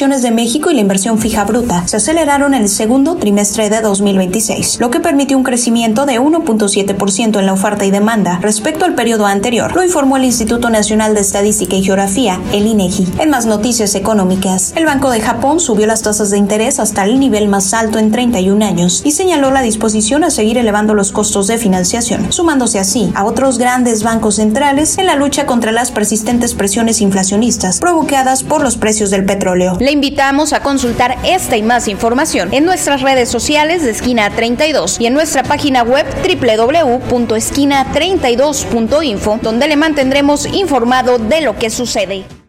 exportaciones de México y la inversión fija bruta se aceleraron en el segundo trimestre de 2026, lo que permitió un crecimiento de 1.7% en la oferta y demanda respecto al periodo anterior, lo informó el Instituto Nacional de Estadística y Geografía, el INEGI. En más noticias económicas, el Banco de Japón subió las tasas de interés hasta el nivel más alto en 31 años y señaló la disposición a seguir elevando los costos de financiación, sumándose así a otros grandes bancos centrales en la lucha contra las persistentes presiones inflacionistas provocadas por los precios del petróleo. Le invitamos a consultar esta y más información en nuestras redes sociales de Esquina 32 y en nuestra página web www.esquina32.info, donde le mantendremos informado de lo que sucede.